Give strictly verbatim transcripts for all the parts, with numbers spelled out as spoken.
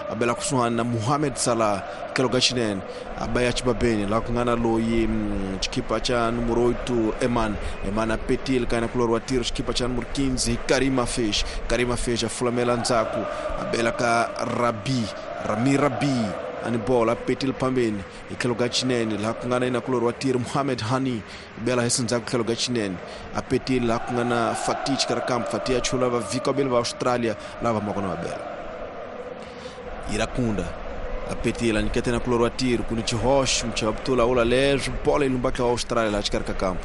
abela kusuhana Mohamed Salah kelo gachinen abaya chibabeni la kungana loyi chikipa cha numero oito Eman Eman apetil kana kulor watiro chikipa cha numero quinze Karima Fesh Karima Fesh afulamela nzaku abela ka Rabi Rami Rabi ani bola petil pambeni ikelo gachinene la kungana ina kulor watiro Mohamed Hani bela hesenza kelo gachinene apetil la kungana Fatih karakam Fatih chula va vika bela va Australia lava makona bela irakunda apetil ani ketena kulor watiro kuni chihosh mchabtula ola lejo bola ilumbaka Australia la chikarka campo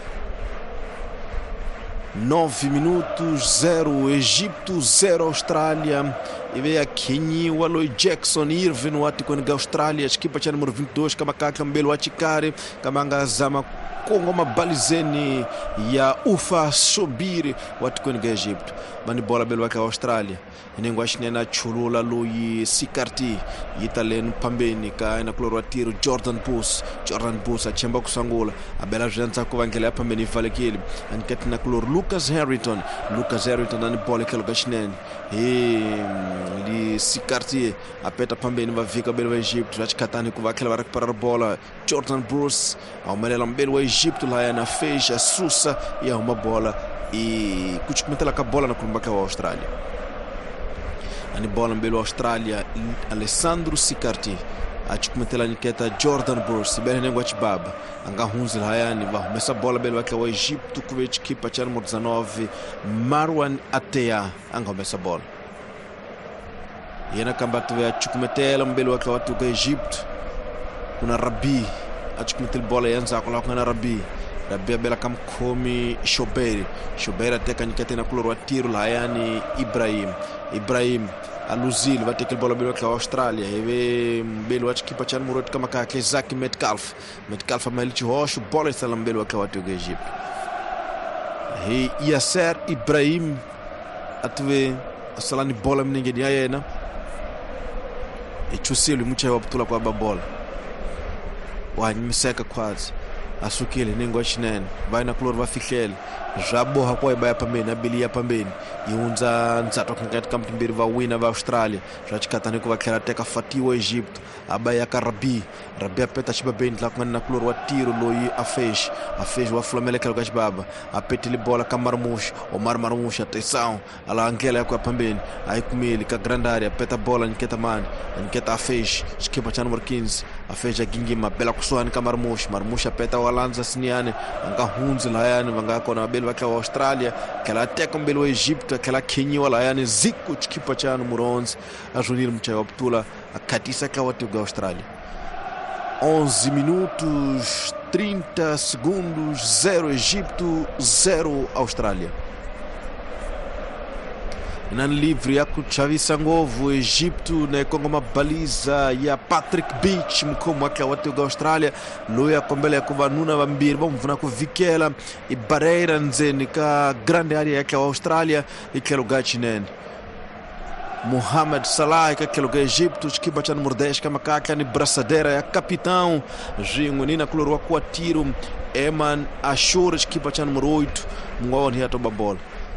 nove minutos zero Egito zero Austrália e veio a Kenya Waloy Jackson Irvin wati kwenye Australia chikipa cha numero vinte e dois kama kaka mbele wachikare kama ngazama Kongo mabalizeni ya Ufa Sobiri wati kwenye Egito mani bola belo waka Australia inengwa shinena chulula loyi Sikarti yitalen pambeni ka ina kloro watiro Jordan Bus Jordan Bus achemba kusangula abela janza kuvangela pambeni valekili anketina kloro Lucas Harrington Lucas Harrington ani bola kelo gashinen e li Sikarti apeta pambeni vavika belo Egito vachikatani kuvakela varakupara bola Jordan Bruce aumelela mbele wa Egito la yana feja susa ya uma bola e kuchikumetela ka bola na kumbaka wa Australia ani bola mbele wa Australia Alessandro Sikarti achikumetela niketa Jordan Bruce bele nengwa chibaba anga hunzil hayani va mesa bola bele wa Egito kuvech kipa cha numero dezenove Marwan Atea anga mesa bola yena kambatu ya chikumetela mbele wa watu wa Egito kuna Rabi achikumetela bola yanza kwa kuna Rabi Rabia bela kam komi Shoberi Shoberi ateka nikete na kulor watiro la yani Ibrahim Ibrahim aluzil vateka bola belo kwa Australia eve belo atkipa cha numero kama kake Zaki Metcalf Metcalf amelichi hosho bola salam belo kwa watu wa Egypt he Yasser Ibrahim atwe asalani bola mningeni yena echusili mucha waptula kwa bola wa nyimseka kwazi asukile ningwa shinene vai na klor vafikhele jabo hapo baya pambeni abilia pambeni iunza nzato katika mtimbiri va wina va Australia jachikatani ku vakhela teka Fatih wa Egito abaya ka Rabi Rabi apeta chibabeni la kuna klor wa tiro loyi afesh afesh wa flamele kelo gachbaba apetile bola ka Marmush Omar Marmush atenção ala angela ya kwa pambeni aikumili ka grandari apeta bola niketa man niketa afesh skipa cha numero quinze afesh gingima bela kusoani ka Marmush Marmush apeta walanza siniane anga hunzi la yani vanga kona belo wa Australia kala teka mbele wa Egito kala Kenya wala yani ziku chikipa cha numero onze ajunir mcha waptula akatisa ka watu wa Australia onze minutos trinta segundos zero Egito zero Australia na livre ya kuchavisa ngovu Egito na Kongo mabaliza ya Patrick Beach mkomo wake watu wa Australia loya kombele ya kuvanuna vambiri vamvuna kuvikela ibareira nzeni ka grande area yake wa Australia ikelo gachinene Mohamed Salah que aquele Egito chikipa cha numero dez kama kaka ni braçadeira ya capitão jingo nina kulorwa kwa tiro Eman Ashur chikipa cha numero oito mwao ni hatoba bola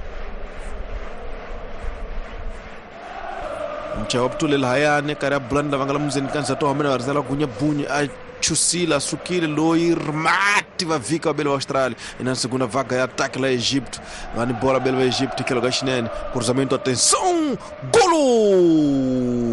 mchawaptule lahayane kara blanda vangala mzeni kanza to hamena warzala kunya bunya chusila sukile loir mati va vika belo Australia ina segunda vaga ya ataque la Egito vani bola belo Egito que lo gashinene cruzamento atenção golo